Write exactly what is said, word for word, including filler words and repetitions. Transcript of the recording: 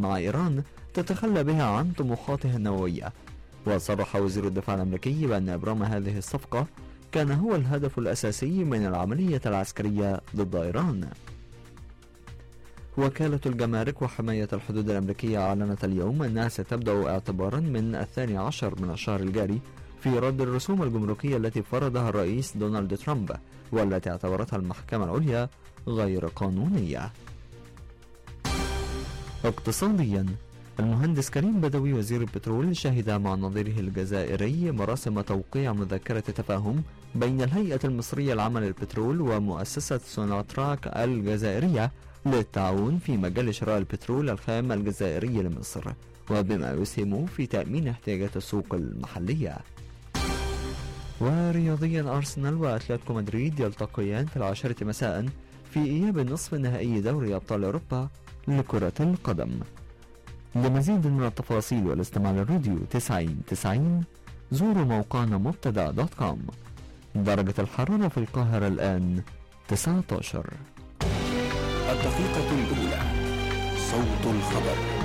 مع إيران تتخلى بها عن طموحاتها النووية. وصرح وزير الدفاع الأمريكي بأن إبرام هذه الصفقة كان هو الهدف الأساسي من العملية العسكرية ضد إيران. وكالة الجمارك وحماية الحدود الأمريكية أعلنت اليوم أنها ستبدأ اعتبارا من الثاني عشر من الشهر الجاري في رد الرسوم الجمركية التي فرضها الرئيس دونالد ترامب، والتي اعتبرتها المحكمة العليا غير قانونية. اقتصاديا، المهندس كريم بدوي وزير البترول شهد مع نظيره الجزائري مراسم توقيع مذكرة تفاهم بين الهيئة المصرية لعمل البترول ومؤسسة سوناتراك الجزائرية للتعاون في مجال شراء البترول الخام الجزائري لمصر، وبما يسهم في تأمين احتياجات السوق المحلية. ورياضيا، أرسنال وأتلتيكو مدريد يلتقيان في العاشرة مساء في إياب النصف النهائي دوري أبطال أوروبا لكرة القدم. لمزيد من التفاصيل والاستماع للراديو تسعين تسعين زوروا موقعنا مبتدأ دوت كوم. درجة الحرارة في القاهرة الآن تسعة عشر. الدقيقة الأولى، صوت الخبر.